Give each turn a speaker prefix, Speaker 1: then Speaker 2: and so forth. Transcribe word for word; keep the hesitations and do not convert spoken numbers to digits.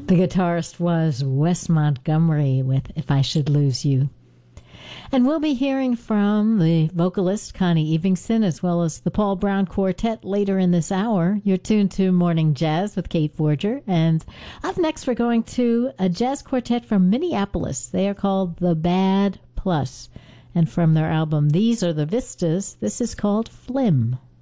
Speaker 1: The guitarist was Wes Montgomery with If I Should Lose You. And we'll be hearing from the vocalist Connie Evingston as well as the Paul Brown Quartet later in this hour. You're tuned to Morning Jazz with Kate Forger. And up next, we're going to a jazz quartet from Minneapolis. They are called The Bad Plus. And from their album These Are the Vistas, this is called Flim.